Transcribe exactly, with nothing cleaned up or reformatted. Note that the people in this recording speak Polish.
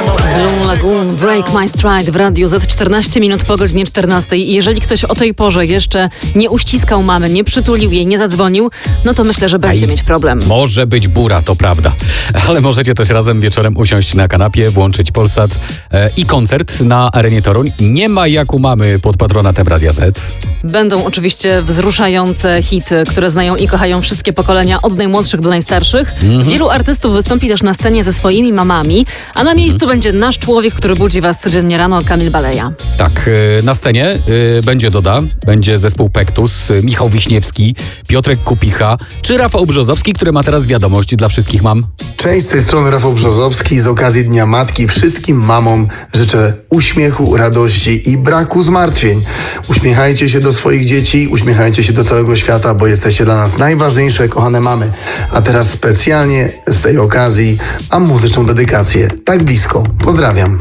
Blue Lagoon, Break My Stride w Radiu Z, czternaście minut po godzinie czternastej. I jeżeli ktoś o tej porze jeszcze nie uściskał mamy, nie przytulił jej, nie zadzwonił, no to myślę, że będzie Aj, mieć problem. Może być bura, to prawda. Ale możecie też razem wieczorem usiąść na kanapie, włączyć Polsat e, i koncert na Arenie Toruń. Nie ma jak u mamy pod patronatem Radia Z. Będą oczywiście wzruszające hity, które znają i kochają wszystkie pokolenia, od najmłodszych do najstarszych. Mhm. Wielu artystów wystąpi też na scenie ze swoimi mamami, a na miejscu Mhm. będzie nasz człowiek, który budzi was codziennie rano, Kamil Baleja. Tak, e, na scenie e, będzie Doda, będzie zespół Pektus, e, Michał Wiśniewski, Piotrek Kupicha, czy Rafał Brzozowski, który ma teraz wiadomość dla wszystkich mam. Cześć, z tej strony Rafał Brzozowski. Z okazji Dnia Matki wszystkim mamom życzę uśmiechu, radości i braku zmartwień. Uśmiechajcie się do swoich dzieci, uśmiechajcie się do całego świata, bo jesteście dla nas najważniejsze, kochane mamy. A teraz specjalnie z tej okazji mam muzyczną dedykację. Tak blisko. Pozdrawiam.